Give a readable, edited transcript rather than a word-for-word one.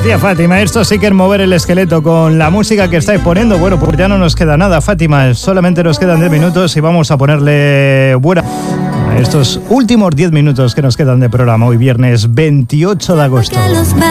Decía Fátima, esto sí que es mover el esqueleto con la música que estáis poniendo. Bueno, pues ya no nos queda nada, Fátima, solamente nos quedan 10 minutos y vamos a ponerle buena a estos últimos 10 minutos que nos quedan de programa hoy viernes 28 de agosto.